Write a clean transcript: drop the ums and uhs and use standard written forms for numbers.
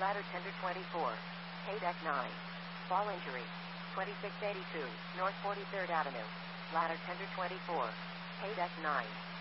Ladder tender 24. Haydeck 9. Fall injury. 2682, North 43rd Avenue. Ladder tender 24. Haydeck 9.